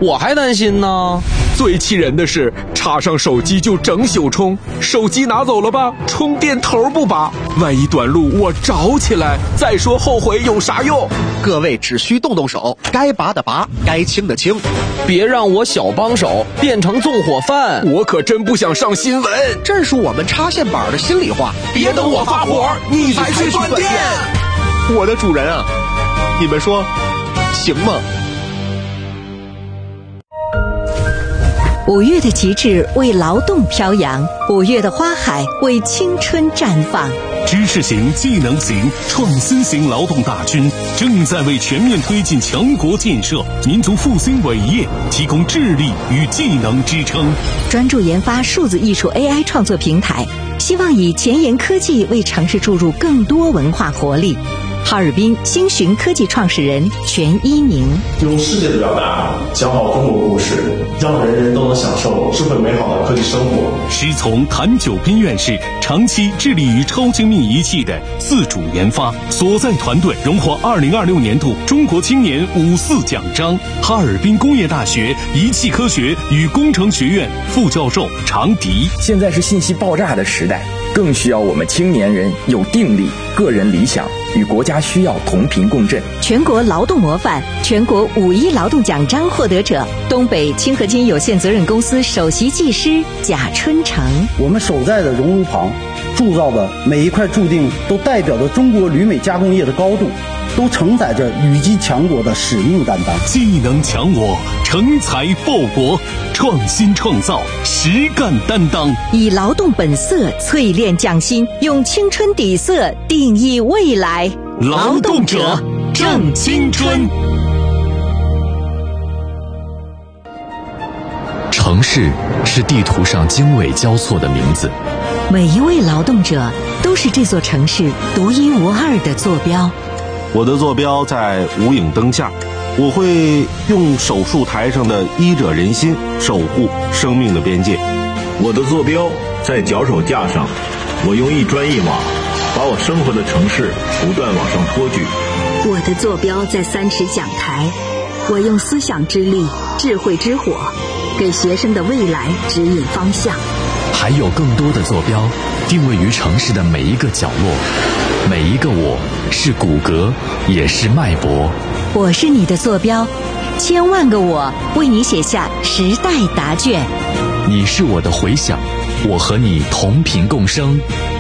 我还担心呢。 最气人的是，插上手机就整宿充，手机拿走了吧，充电头不拔，万一短路我着起来，再说后悔有啥用？ 各位只需动动手，该拔的拔，该清的清， 别让我小帮手变成纵火犯。 我可真不想上新闻， 这是我们插线板的心里话。 别等我发火，你才去断电。 我的主人啊，你们说行吗 ？5月的旗帜为劳动飘扬，5月的花海为青春绽放。 知识型、技能型、创新型劳动大军正在为全面推进强国建设、民族复兴伟业提供智力与技能支撑。 专注研发数字艺术 AI 创作平台，希望以前沿科技为城市注入更多文化活力。哈尔滨星寻科技创始人全一宁， 用世界的表达讲好中国故事，让人人都能享受智慧美好的科技生活。 师从谭九斌院士长期致力于超精密仪器的自主研发，所在团队荣获2026年度中国青年54奖章。哈尔滨工业大学仪器科学与工程学院副教授常迪， 现在是信息爆炸的时代，更需要我们青年人有定力、个人理想，与国家需要同频共振。 全国劳动模范、全国5·1劳动奖章获得者，东北清合金有限责任公司首席技师贾春成。 我们守在的熔炉旁铸造的每一块铸锭，都代表着中国铝镁加工业的高度，都承载着羽击强国的使命担当。 技能强我，成才报国，创新创造，实干担当， 以劳动本色淬炼匠心，用青春底色定义未来。 劳动者正青春。 城市是地图上经纬交错的名字， 每一位劳动者都是这座城市独一无二的坐标。 我的坐标在无影灯下，我会用手术台上的医者仁心守护生命的边界。 我的坐标在脚手架上，我用一砖一瓦把我生活的城市不断往上托举。 我的坐标在3尺讲台，我用思想之力、智慧之火给学生的未来指引方向。 还有更多的坐标定位于城市的每一个角落，每一个我是骨骼，也是脉搏。 我是你的坐标，千万个我为你写下时代答卷。 你是我的回响，我和你同频共生，